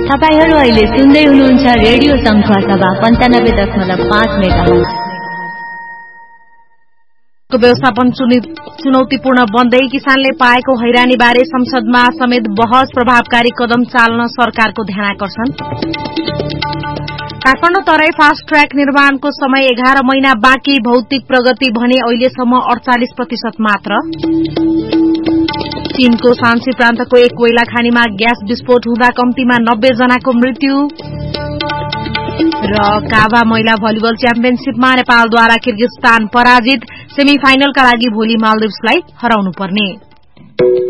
तपाईहरु अहिले सुन्दै हुनुहुन्छ रेडियो संखुवासभा 95.5 मेगाहर्ज। व्यवस्थापन चुनौतीपूर्ण बन्दै किसानले पाएको हैरानी बारे संसदमा समेत बहस, प्रभावकारी कदम चाल्न सरकारको ध्यानाकर्षण। काठमाडौँ तराई फास्ट ट्र्याक निर्माणको समय 11 महिना बाँकी, भौतिक प्रगति भने अहिलेसम्म 48% मात्र। चीनको शान्सी प्रान्तको एक कोइला खानीमा ग्यास विस्फोट हुँदा कम्तीमा 90 जनाको मृत्यु। र काभा महिला भलिबल च्याम्पियनशीपमा नेपालद्वारा किर्गिस्तान पराजित, सेमी फाइनलका लागि भोलि मालदिभ्सलाई हराउनुपर्ने।